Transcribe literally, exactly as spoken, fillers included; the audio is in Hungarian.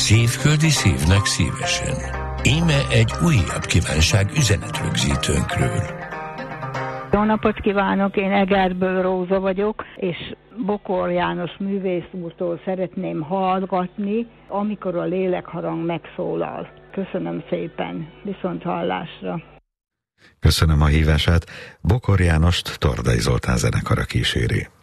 szívföldi szívnek szívesen. Íme egy újabb kívánság üzenetrögzítőnkről. Jó napot kívánok, én Egerből Róza vagyok, és Bokor János művész úrtól szeretném hallgatni, amikor a lélekharang megszólal. Köszönöm szépen, viszont hallásra. Köszönöm a hívását. Bokor Jánost Tordai Zoltán zenekara kíséri.